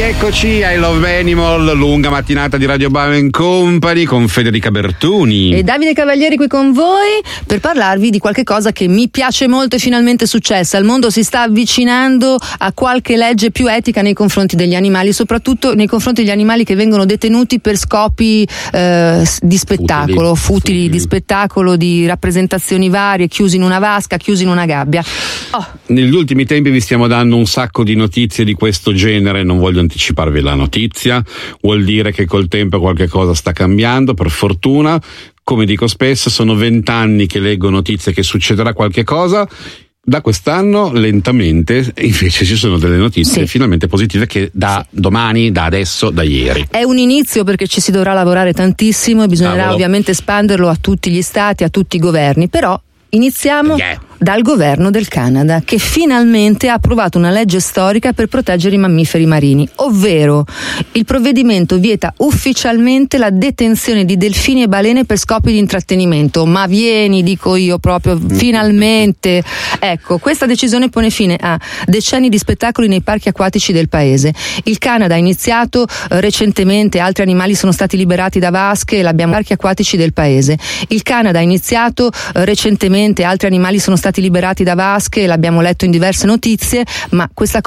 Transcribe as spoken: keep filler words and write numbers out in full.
rieccoci ai Love Animal, lunga mattinata di Radio Bauer Company con Federica Bertuni e Davide Cavalieri qui con voi per parlarvi di qualche cosa che mi piace molto e finalmente è successa. Il mondo si sta avvicinando a qualche legge più etica nei confronti degli animali, soprattutto nei confronti degli animali che vengono detenuti per scopi eh, di spettacolo, futili, futili, futili di spettacolo, di rappresentazioni varie, chiusi in una vasca, chiusi in una gabbia. Oh. Negli ultimi tempi vi stiamo dando un sacco di notizie di questo genere, non voglio anticiparvi la notizia, vuol dire che col tempo qualche cosa sta cambiando, per fortuna. Come dico spesso, sono vent'anni che leggo notizie che succederà qualche cosa. Da quest'anno lentamente invece ci sono delle notizie sì. finalmente positive che da sì. domani, da adesso, da ieri. È un inizio perché ci si dovrà lavorare tantissimo e bisognerà Cavolo. ovviamente espanderlo a tutti gli stati, a tutti i governi, però iniziamo yeah. dal governo del Canada, che finalmente ha approvato una legge storica per proteggere i mammiferi marini, ovvero il provvedimento vieta ufficialmente la detenzione di delfini e balene per scopi di intrattenimento. Ma vieni, dico io proprio, finalmente. Ecco, questa decisione pone fine a decenni di spettacoli nei parchi acquatici del paese. Il Canada ha iniziato eh, recentemente, altri animali sono stati liberati da vasche, l'abbiamo parchi acquatici del paese. Il Canada ha iniziato eh, recentemente, altri animali sono stati liberati da vasche, l'abbiamo letto in diverse notizie, ma questa